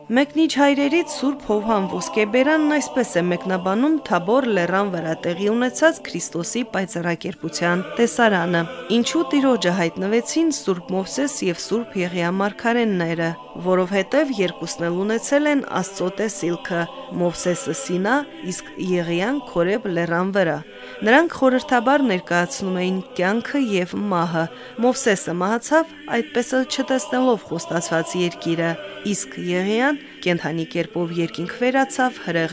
Մեկնիչ հայրերից Սուրբ Հովհան Ոսկեբերանն այսպես է մեկնաբանում Թաբոր լեռան վրա տեղի ունեցած Քրիստոսի պայծառակերպության տեսարանը։ Ինչու Տիրոջը հայտնվեցին Սուրբ Մովսես եւ Սուրբ Եղիա մարգարեները, որովհետեւ երկուսն էլ ունեցել են Աստծո տեսիլքը՝ Մովսեսը Սինա, իսկ Եղիան Քորեբ լեռան վրա։ Նրանք խորհրդաբար ներկայացնում էին կյանքը եւ մահը։ Մովսեսը մահացավ, այդպես էլ չտեսնելով խոստացված երկիրը, իսկ Եղիան կենդանի կերպով երկինք վերացավ հրեղ